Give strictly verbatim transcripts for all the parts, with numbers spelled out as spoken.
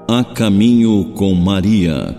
A Caminho com Maria.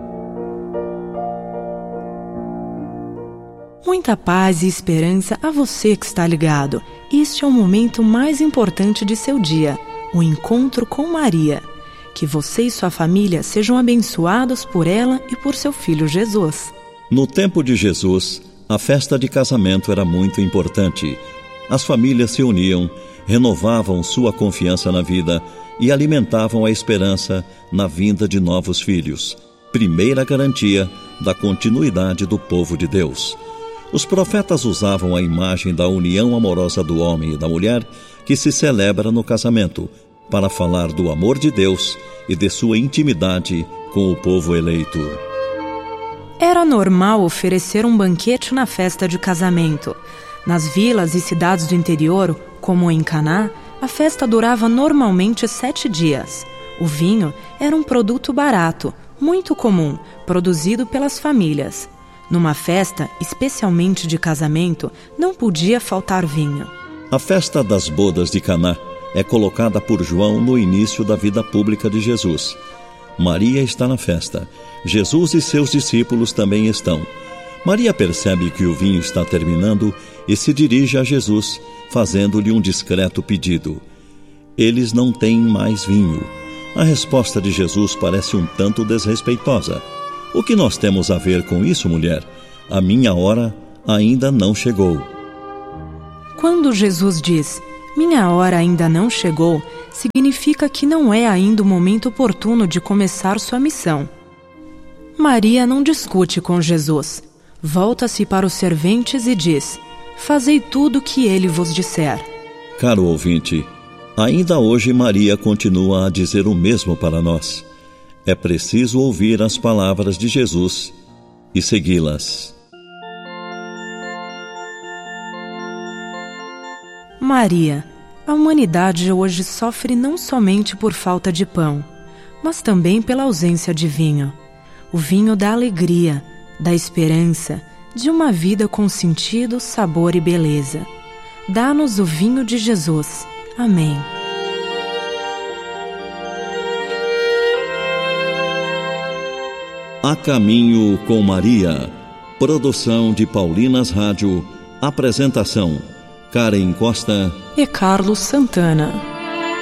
Muita paz e esperança a você que está ligado. Este é o momento mais importante de seu dia, o encontro com Maria. Que você e sua família sejam abençoados por ela e por seu filho Jesus. No tempo de Jesus, a festa de casamento era muito importante. As famílias se uniam, renovavam sua confiança na vida e alimentavam a esperança na vinda de novos filhos, primeira garantia da continuidade do povo de Deus. Os profetas usavam a imagem da união amorosa do homem e da mulher que se celebra no casamento, para falar do amor de Deus e de sua intimidade com o povo eleito. Era normal oferecer um banquete na festa de casamento. Nas vilas e cidades do interior, como em Caná, a festa durava normalmente sete dias. O vinho era um produto barato, muito comum, produzido pelas famílias. Numa festa, especialmente de casamento, não podia faltar vinho. A festa das bodas de Caná é colocada por João no início da vida pública de Jesus. Maria está na festa. Jesus e seus discípulos também estão. Maria percebe que o vinho está terminando e se dirige a Jesus, fazendo-lhe um discreto pedido. Eles não têm mais vinho. A resposta de Jesus parece um tanto desrespeitosa. O que nós temos a ver com isso, mulher? A minha hora ainda não chegou. Quando Jesus diz, minha hora ainda não chegou, significa que não é ainda o momento oportuno de começar sua missão. Maria não discute com Jesus. Volta-se para os serventes e diz, fazei tudo o que ele vos disser. Caro ouvinte, ainda hoje Maria continua a dizer o mesmo para nós. É preciso ouvir as palavras de Jesus e segui-las. Maria, a humanidade hoje sofre não somente por falta de pão, mas também pela ausência de vinho. O vinho da alegria, da esperança, de uma vida com sentido, sabor e beleza. Dá-nos o vinho de Jesus. Amém. A Caminho com Maria. Produção de Paulinas Rádio. Apresentação: Karen Costa e Carlos Santana.